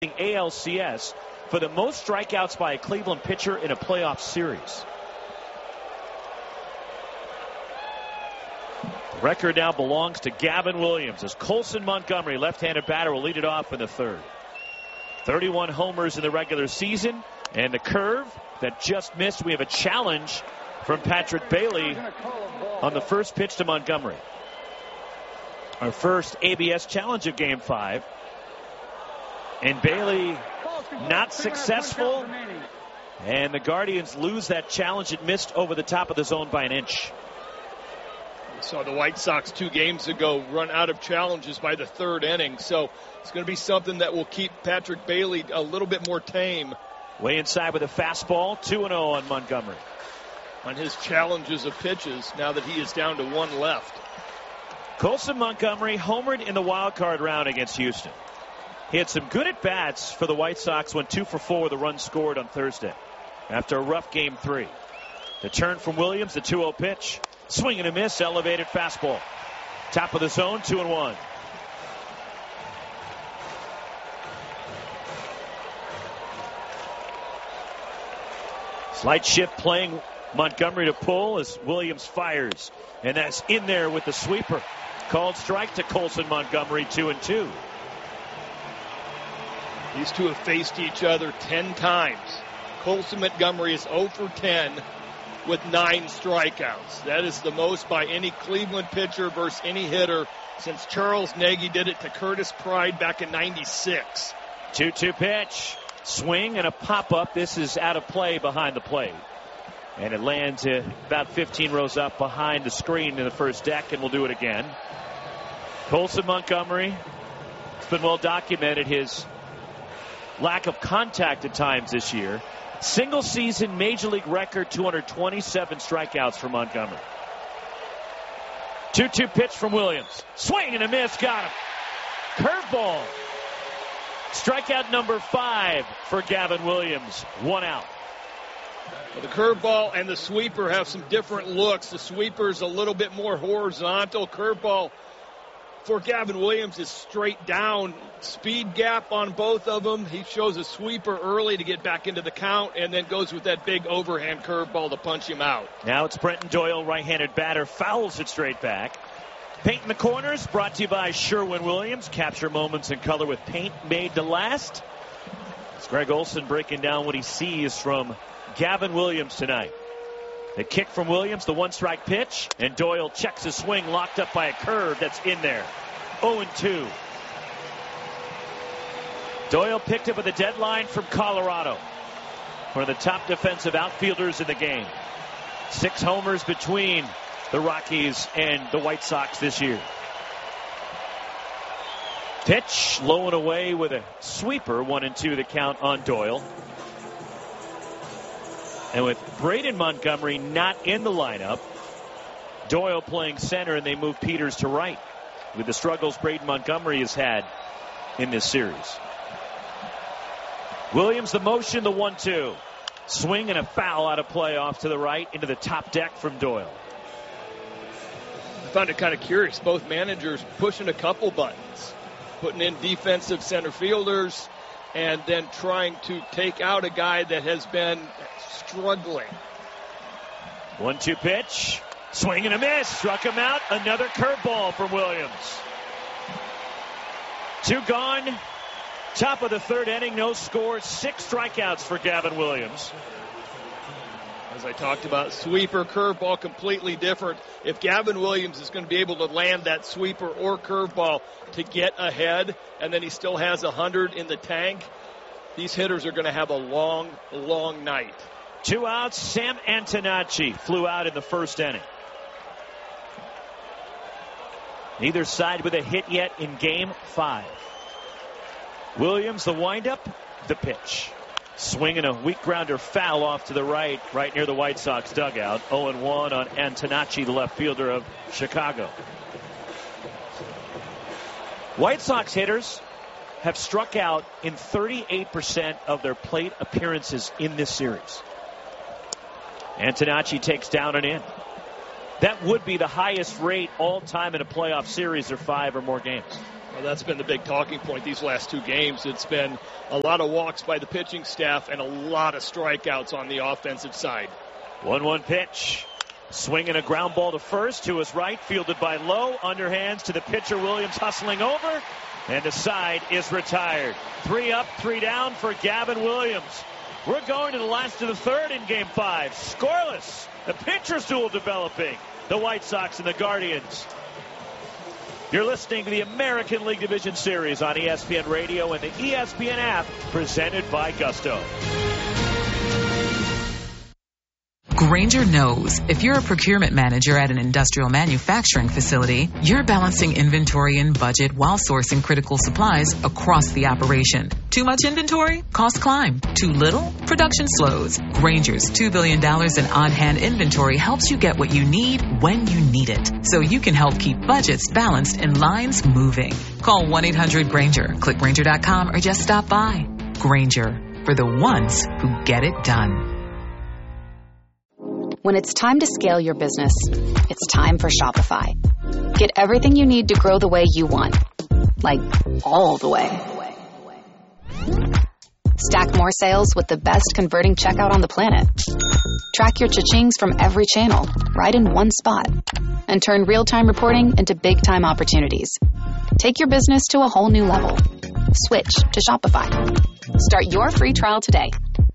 ALCS for the most strikeouts by a Cleveland pitcher in a playoff series. The record now belongs to Gavin Williams as Colson Montgomery, left-handed batter, will lead it off in the third. 31 homers in the regular season, and the curve that just missed. We have a challenge from Patrick Bailey on the first pitch to Montgomery. Our first ABS challenge of Game 5. And Bailey not successful. And the Guardians lose that challenge. It missed over the top of the zone by an inch. We saw the White Sox 2 games ago run out of challenges by the third inning. So it's going to be something that will keep Patrick Bailey a little bit more tame. Way inside with a fastball. 2-0 on Montgomery. On his challenges of pitches now that he is down to one left. Colson Montgomery homered in the wild card round against Houston. He had some good at-bats for the White Sox, went 2 for 4 with a run scored on Thursday after a rough Game 3. The turn from Williams, the 2-0 pitch. Swing and a miss, elevated fastball. Top of the zone, 2-1. Slight shift playing Montgomery to pull as Williams fires. And that's in there with the sweeper. Called strike to Colson Montgomery, 2-2. These two have faced each other 10 times. Colson Montgomery is 0 for 10 with 9 strikeouts. That is the most by any Cleveland pitcher versus any hitter since Charles Nagy did it to Curtis Pride back in '96. 2-2 pitch. Swing and a pop-up. This is out of play behind the plate. And it lands about 15 rows up behind the screen in the first deck, and we'll do it again. Colson Montgomery, it's been well documented his lack of contact at times this year. Single season Major League record 227 strikeouts for Montgomery. 2-2 pitch from Williams. Swing and a miss. Got him. Curveball. Strikeout number 5 for Gavin Williams. 1 out. Well, the curveball and the sweeper have some different looks. The sweeper's a little bit more horizontal. Curveball for Gavin Williams is straight down. Speed gap on both of them. He shows a sweeper early to get back into the count and then goes with that big overhand curveball to punch him out. Now it's Brenton Doyle, right-handed batter, fouls it straight back. Paint in the corners, brought to you by Sherwin-Williams. Capture moments in color with paint made to last. It's Greg Olson breaking down what he sees from Gavin Williams tonight. The kick from Williams, the 1-strike pitch, and Doyle checks his swing, locked up by a curve that's in there. 0-2. Doyle picked up at the deadline from Colorado. One of the top defensive outfielders in the game. 6 homers between the Rockies and the White Sox this year. Pitch low and away with a sweeper. 1-2 the count on Doyle. And with Braden Montgomery not in the lineup, Doyle playing center, and they move Peters to right with the struggles Braden Montgomery has had in this series. Williams the motion, the 1-2. Swing and a foul out of play off to the right into the top deck from Doyle. I found it kind of curious. Both managers pushing a couple buttons, putting in defensive center fielders, and then trying to take out a guy that has been struggling. 1-2 pitch. Swing and a miss. Struck him out. Another curveball from Williams. 2 gone. Top of the third inning. No score. 6 strikeouts for Gavin Williams. As I talked about, sweeper, curveball, completely different. If Gavin Williams is going to be able to land that sweeper or curveball to get ahead, and then he still has 100 in the tank, these hitters are going to have a long, long night. 2 outs. Sam Antonacci flew out in the first inning. Neither side with a hit yet in Game 5. Williams, the windup, the pitch. Swing and a weak grounder foul off to the right near the White Sox dugout. 0-1 on Antonacci, the left fielder of Chicago. White Sox hitters have struck out in 38% of their plate appearances in this series. Antonacci takes down and in. That would be the highest rate all time in a playoff series or 5 or more games. Well, that's been the big talking point these last two games. It's been a lot of walks by the pitching staff and a lot of strikeouts on the offensive side. 1-1 pitch. Swinging a ground ball to first, to his right, fielded by Lowe. Underhands to the pitcher, Williams hustling over. And the side is retired. 3 up, 3 down for Gavin Williams. We're going to the last of the third in Game 5. Scoreless. The pitcher's duel developing. The White Sox and the Guardians. You're listening to the American League Division Series on ESPN Radio and the ESPN app, presented by Gusto. Grainger knows if you're a procurement manager at an industrial manufacturing facility, you're balancing inventory and budget while sourcing critical supplies across the operation. Too much inventory? Costs climb. Too little? Production slows. Grainger's $2 billion in on-hand inventory helps you get what you need when you need it, so you can help keep budgets balanced and lines moving. Call 1-800-GRAINGER, click Grainger.com, or just stop by. Grainger, for the ones who get it done. When it's time to scale your business, it's time for Shopify. Get everything you need to grow the way you want. Like, all the way. Stack more sales with the best converting checkout on the planet. Track your cha-chings from every channel, right in one spot. And turn real-time reporting into big-time opportunities. Take your business to a whole new level. Switch to Shopify. Start your free trial today.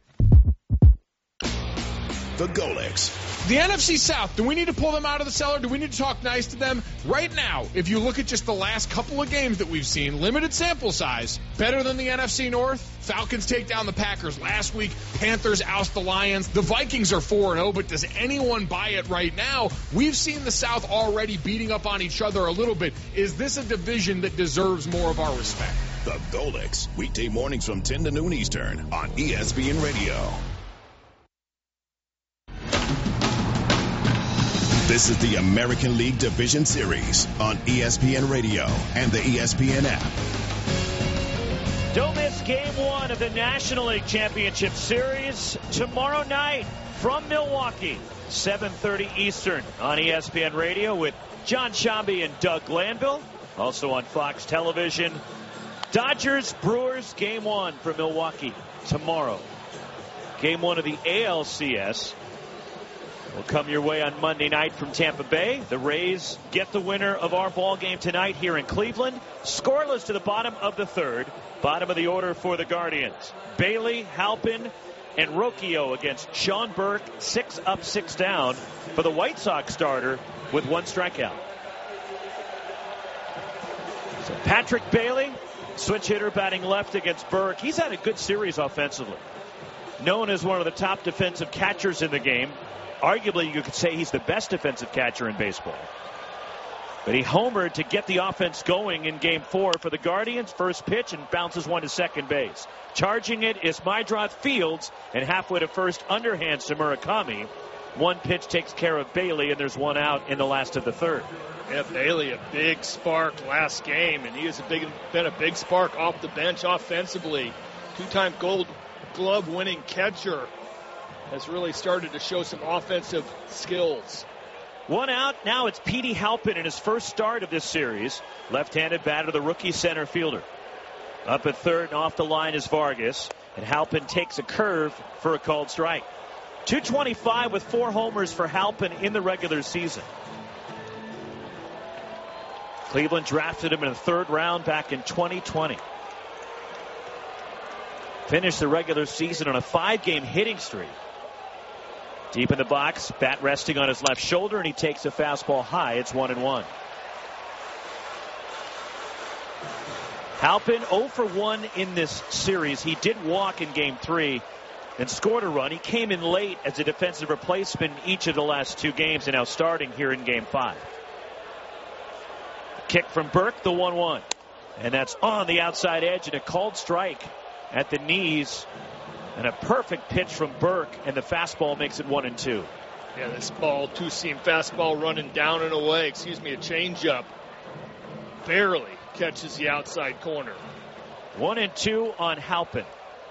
The Golics. The NFC South, do we need to pull them out of the cellar? Do we need to talk nice to them? Right now, if you look at just the last couple of games that we've seen, limited sample size, better than the NFC North. Falcons take down the Packers last week. Panthers oust the Lions. The Vikings are 4-0, but does anyone buy it right now? We've seen the South already beating up on each other a little bit. Is this a division that deserves more of our respect? The Golics, weekday mornings from 10 to noon Eastern on ESPN Radio. This is the American League Division Series on ESPN Radio and the ESPN app. Don't miss Game 1 of the National League Championship Series tomorrow night from Milwaukee, 7:30 Eastern on ESPN Radio with John Shambi and Doug Glanville. Also on Fox Television. Dodgers, Brewers, Game 1 for Milwaukee tomorrow. Game 1 of the ALCS will come your way on Monday night from Tampa Bay. The Rays get the winner of our ball game tonight here in Cleveland. Scoreless to the bottom of the third. Bottom of the order for the Guardians. Bailey, Halpin, and Rocchio against Sean Burke. 6 up, 6 down for the White Sox starter with 1 strikeout. So Patrick Bailey, switch hitter, batting left against Burke. He's had a good series offensively. Known as one of the top defensive catchers in the game. Arguably, you could say he's the best defensive catcher in baseball. But he homered to get the offense going in Game 4 for the Guardians. First pitch and bounces one to second base. Charging it is Mydroth Fields, and halfway to first, underhands to Murakami. One pitch takes care of Bailey, and there's one out in the last of the third. Yeah, Bailey, a big spark last game, and he has been a big spark off the bench offensively. 2-time Gold Glove winning catcher. Has really started to show some offensive skills. One out. Now it's Petey Halpin in his first start of this series. Left-handed batter, the rookie center fielder. Up at third and off the line is Vargas. And Halpin takes a curve for a called strike. 225 with 4 homers for Halpin in the regular season. Cleveland drafted him in the 3rd round back in 2020. Finished the regular season on a 5-game hitting streak. Deep in the box, bat resting on his left shoulder, and he takes a fastball high. It's 1-1. Halpin 0 for 1 in this series. He did walk in Game 3 and scored a run. He came in late as a defensive replacement in each of the last 2 games, and now starting here in Game 5. Kick from Burke, the 1-1. And that's on the outside edge, and a called strike at the knees. And a perfect pitch from Burke, and the fastball makes it 1-2. Yeah, this ball, 2-seam fastball running down and away. A changeup. Barely catches the outside corner. 1-2 on Halpin.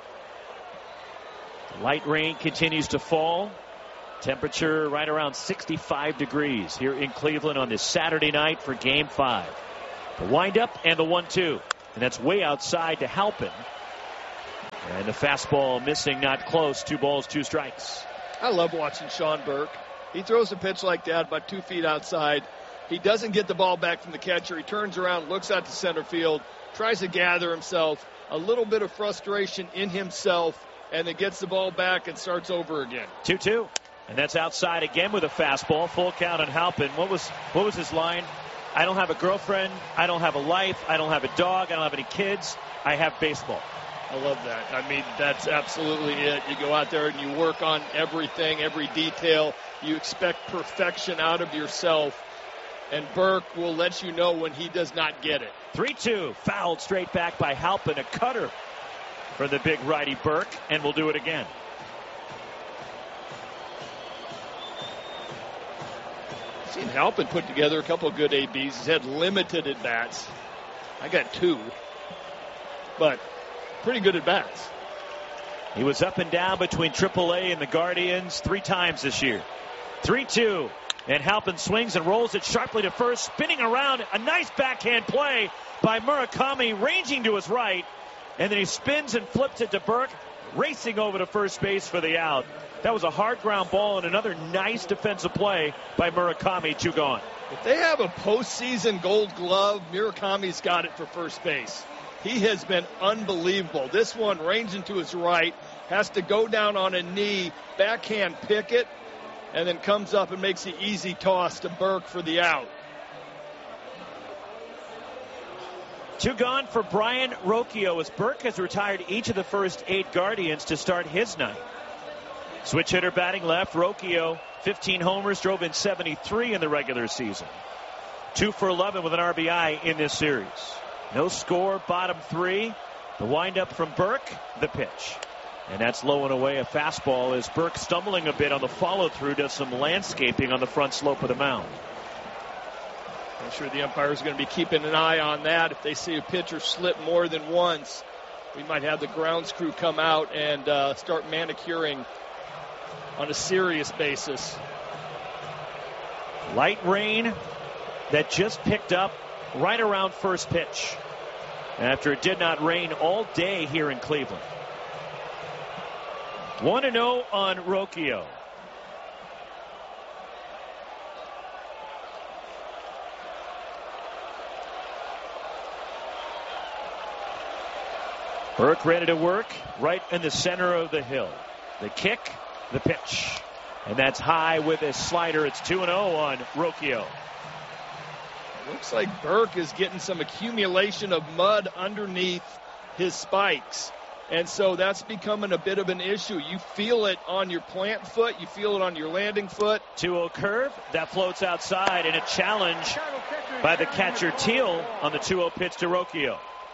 Light rain continues to fall. Temperature right around 65 degrees here in Cleveland on this Saturday night for Game 5. The windup and the 1-2. And that's way outside to Halpin. And the fastball missing, not close. 2 balls, 2 strikes. I love watching Sean Burke. He throws a pitch like that about 2 feet outside. He doesn't get the ball back from the catcher. He turns around, looks out to center field, tries to gather himself, a little bit of frustration in himself, and then gets the ball back and starts over again. 2-2. And that's outside again with a fastball. Full count on Halpin. What was his line? I don't have a girlfriend. I don't have a life. I don't have a dog. I don't have any kids. I have baseball. I love that. I mean, that's absolutely it. You go out there and you work on everything, every detail. You expect perfection out of yourself. And Burke will let you know when he does not get it. 3-2. Fouled straight back by Halpin. A cutter for the big righty Burke. And we'll do it again. Seen Halpin put together a couple of good ABs. He's had limited at-bats. I got 2. But pretty good at-bats. He was up and down between AAA and the Guardians 3 times this year. 3-2. And Halpin swings and rolls it sharply to first, spinning around. A nice backhand play by Murakami, ranging to his right. And then he spins and flips it to Burke, racing over to first base for the out. That was a hard ground ball and another nice defensive play by Murakami. 2 gone. If they have a postseason Gold Glove, Murakami's got it for first base. He has been unbelievable. This one ranging to his right, has to go down on a knee, backhand pick it, and then comes up and makes the easy toss to Burke for the out. 2 gone for Brian Rocchio as Burke has retired each of the first 8 Guardians to start his night. Switch hitter batting left. Rocchio, 15 homers, drove in 73 in the regular season. 2 for 11 with an RBI in this series. No score, bottom 3. The windup from Burke, the pitch. And that's low and away, a fastball as Burke, stumbling a bit on the follow-through, does some landscaping on the front slope of the mound. I'm sure the umpire is going to be keeping an eye on that. If they see a pitcher slip more than once, we might have the grounds crew come out and start manicuring on a serious basis. Light rain that just picked up right around first pitch after it did not rain all day here in Cleveland. 1-0 on Rocchio. Burke ready to work right in the center of the hill. The kick, the pitch. And that's high with a slider. It's 2-0 on Rocchio. Looks like Burke is getting some accumulation of mud underneath his spikes. And so that's becoming a bit of an issue. You feel it on your plant foot. You feel it on your landing foot. 2-0 curve. That floats outside, and a challenge by the catcher Teal on the 2-0 pitch to Rocchio.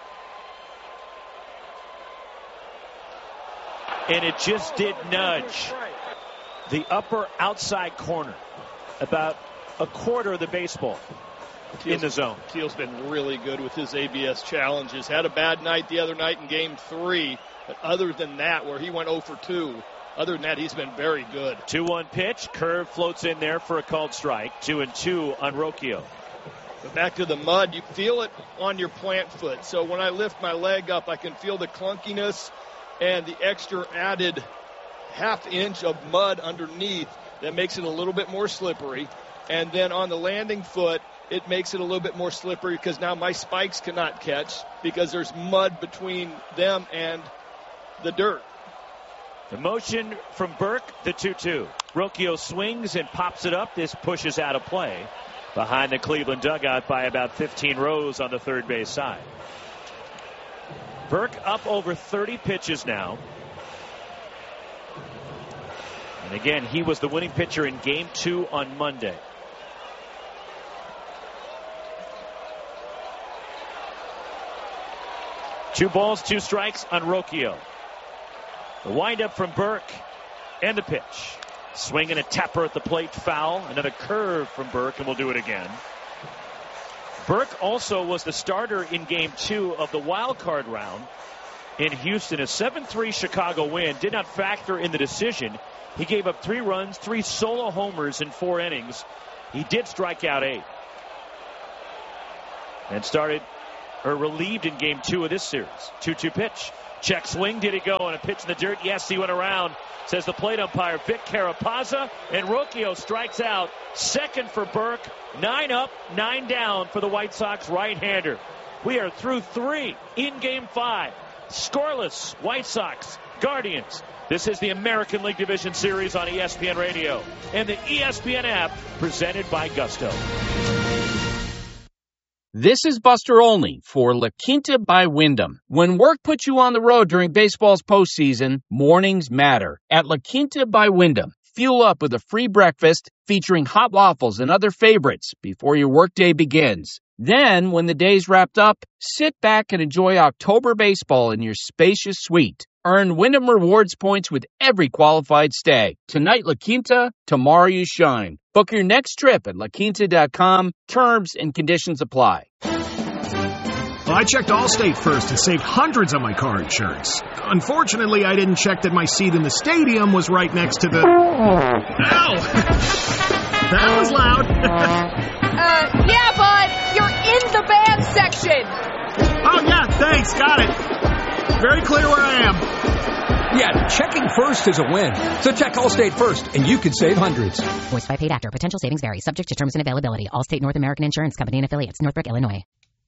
And it just did nudge the upper outside corner, about a quarter of the baseball in the zone. Teal's been really good with his ABS challenges. Had a bad night the other night in Game 3, but other than that, where he went 0 for 2, other than that, he's been very good. 2-1 pitch. Curve floats in there for a called strike. 2-2 on Rocchio. But back to the mud, you feel it on your plant foot. So when I lift my leg up, I can feel the clunkiness and the extra added half inch of mud underneath that makes it a little bit more slippery. And then on the landing foot, it makes it a little bit more slippery because now my spikes cannot catch because there's mud between them and the dirt. The motion from Burke, the 2-2. Rocchio swings and pops it up. This pushes out of play behind the Cleveland dugout by about 15 rows on the third base side. Burke up over 30 pitches now. And again, he was the winning pitcher in Game 2 on Monday. Two balls, 2 strikes on Rocchio. The windup from Burke and the pitch. Swing and a tapper at the plate, foul. Another curve from Burke, and we'll do it again. Burke also was the starter in Game 2 of the wild card round in Houston. A 7-3 Chicago win did not factor in the decision. He gave up 3 runs, 3 solo homers in 4 innings. He did strike out 8. and relieved in game 2 of this series. 2-2 pitch. Check swing. Did he go on a pitch in the dirt? Yes, he went around, says the plate umpire, Vic Carapazza. And Rocchio strikes out. Second for Burke. 9 up, 9 down for the White Sox right-hander. We are through 3 in game 5. Scoreless, White Sox, Guardians. This is the American League Division Series on ESPN Radio and the ESPN app, presented by Gusto. This is Buster Olney for La Quinta by Wyndham. When work puts you on the road during baseball's postseason, mornings matter. At La Quinta by Wyndham, fuel up with a free breakfast featuring hot waffles and other favorites before your workday begins. Then, when the day's wrapped up, sit back and enjoy October baseball in your spacious suite. Earn Wyndham Rewards points with every qualified stay. Tonight, La Quinta, tomorrow you shine. Book your next trip at laquinta.com. Terms and conditions apply. Well, I checked Allstate first and saved hundreds on my car insurance. Unfortunately, I didn't check that my seat in the stadium was right next to the... Ow! That was loud. Yeah, bud. You're in the band section. Oh, yeah, thanks. Got it. Very clear where I am. Yeah, checking first is a win. So check Allstate first, and you could save hundreds. Voiced by paid actor. Potential savings vary. Subject to terms and availability. Allstate North American Insurance Company and affiliates. Northbrook, Illinois.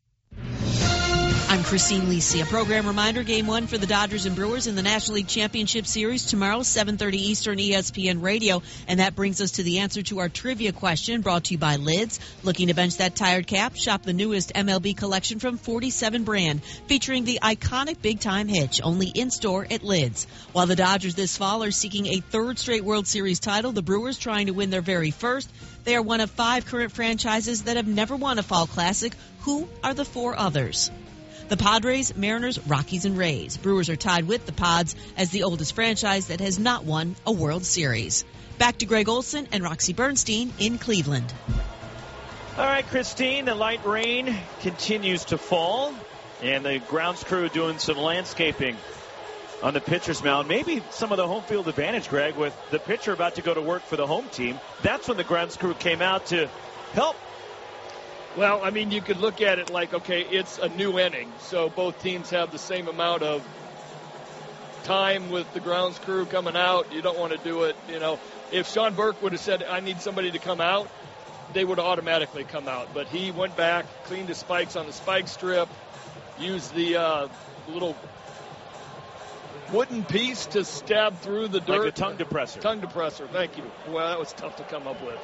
I'm Christine Lisi. A program reminder, Game 1 for the Dodgers and Brewers in the National League Championship Series tomorrow, 7:30 Eastern, ESPN Radio. And that brings us to the answer to our trivia question, brought to you by Lids. Looking to bench that tired cap? Shop the newest MLB collection from 47 brand, featuring the iconic big-time hitch, only in-store at Lids. While the Dodgers this fall are seeking a 3rd straight World Series title, the Brewers trying to win their very first. They are one of 5 current franchises that have never won a Fall Classic. Who are the 4 others? The Padres, Mariners, Rockies, and Rays. Brewers are tied with the Pods as the oldest franchise that has not won a World Series. Back to Greg Olson and Roxy Bernstein in Cleveland. All right, Christine, the light rain continues to fall, and the grounds crew doing some landscaping on the pitcher's mound. Maybe some of the home field advantage, Greg, with the pitcher about to go to work for the home team. That's when the grounds crew came out to help. Well, I mean, you could look at it like, okay, it's a new inning, so both teams have the same amount of time with the grounds crew coming out. You don't want to do it, If Sean Burke would have said, I need somebody to come out, they would automatically come out. But he went back, cleaned his spikes on the spike strip, used the little wooden piece to stab through the dirt. Like a tongue depressor. Tongue depressor, thank you. Well, that was tough to come up with.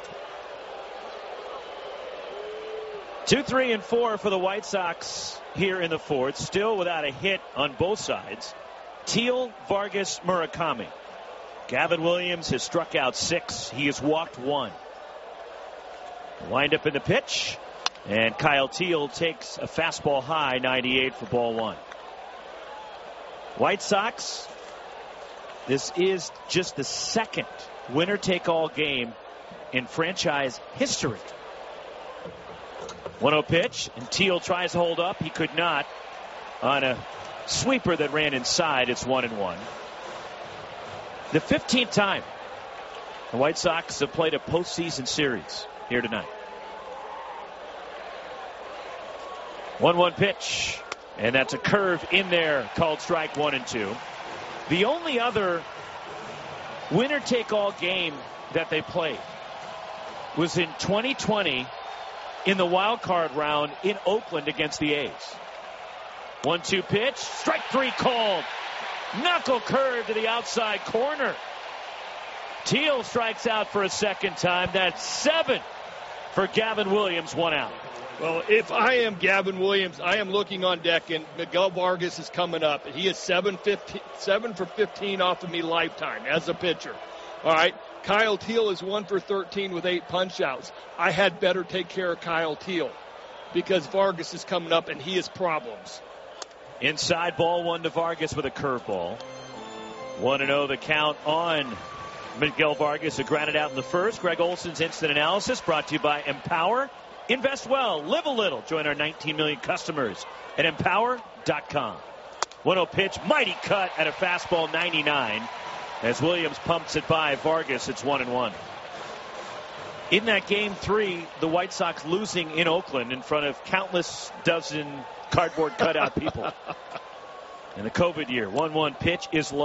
2, 3, and 4 for the White Sox here in the 4th. Still without a hit on both sides. Teal, Vargas, Murakami. Gavin Williams has struck out 6. He has walked 1. Wind up in the pitch. And Kyle Teal takes a fastball high, 98 for ball 1. White Sox, this is just the 2nd winner-take-all game in franchise history. 1-0 pitch, and Teal tries to hold up. He could not on a sweeper that ran inside. It's 1-1. The 15th time the White Sox have played a postseason series here tonight. 1-1 pitch, and that's a curve in there called strike 1 and 2. The only other winner-take-all game that they played was in 2020 in the wild card round in Oakland against the A's. 1-2 pitch, strike 3 called. Knuckle curve to the outside corner. Teal strikes out for a second time. That's 7 for Gavin Williams, 1 out. Well, if I am Gavin Williams, I am looking on deck, and Miguel Vargas is coming up. He is 7 for 15 off of me lifetime as a pitcher. All right. Kyle Teal is 1 for 13 with 8 punch-outs. I had better take care of Kyle Teal because Vargas is coming up and he has problems. Inside, ball 1 to Vargas with a curveball. 1-0 the count on Miguel Vargas, who grounded out in the first. Greg Olson's instant analysis brought to you by Empower. Invest well, live a little. Join our 19 million customers at Empower.com. 1-0 pitch, mighty cut at a fastball, 99. As Williams pumps it by Vargas, it's 1-1. In that game 3, the White Sox losing in Oakland in front of countless dozen cardboard cutout people. In the COVID year, 1-1 pitch is low.